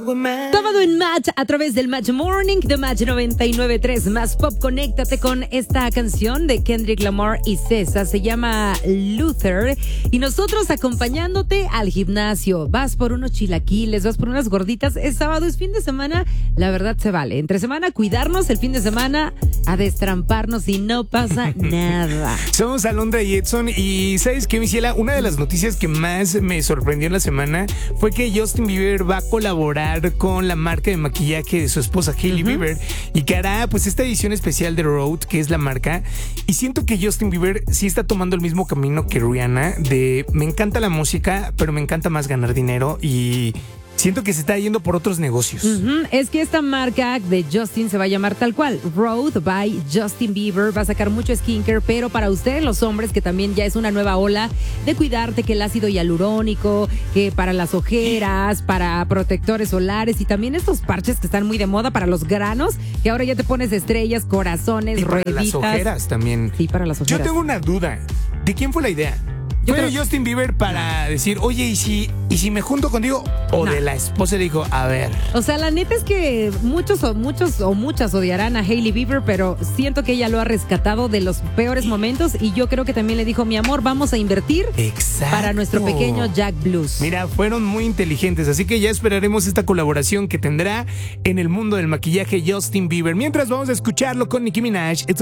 Sábado en Match a través del Match Morning de Match 99.3 Más Pop. Conéctate con esta canción de Kendrick Lamar y César. Se llama Luther. Y nosotros acompañándote al gimnasio. Vas por unos chilaquiles, vas por unas gorditas. Es sábado, es fin de semana. La verdad se vale. Entre semana cuidarnos, el fin de semana a destramparnos y no pasa nada. Somos Alondra y Edson. Y ¿sabes qué, Michela? Una de las noticias que más me sorprendió en la semana fue que Justin Bieber va a colaborar con la marca de maquillaje de su esposa Hailey Bieber y que hará pues esta edición especial de Road, que es la marca. Y siento que Justin Bieber sí está tomando el mismo camino que Rihanna de me encanta la música, pero me encanta más ganar dinero y siento que se está yendo por otros negocios. Es que esta marca de Justin se va a llamar tal cual, Road by Justin Bieber. Va a sacar mucho skincare, pero para ustedes los hombres, que también ya es una nueva ola de cuidarte, que el ácido hialurónico, que para las ojeras, para protectores solares y también estos parches que están muy de moda para los granos, que ahora ya te pones estrellas, corazones, y para rueditas. las ojeras también. Sí, para las ojeras. Yo tengo una duda. ¿De quién fue la idea? ¿Fue de Justin Bieber para decir, oye, ¿y si me junto contigo? ¿O de la esposa dijo, a ver? O sea, la neta es que muchos o muchas odiarán a Hailey Bieber, pero siento que ella lo ha rescatado de los peores momentos y yo creo que también le dijo, mi amor, vamos a invertir para nuestro pequeño Jack Blues. Mira, fueron muy inteligentes, así que ya esperaremos esta colaboración que tendrá en el mundo del maquillaje Justin Bieber. Mientras vamos a escucharlo con Nicki Minaj.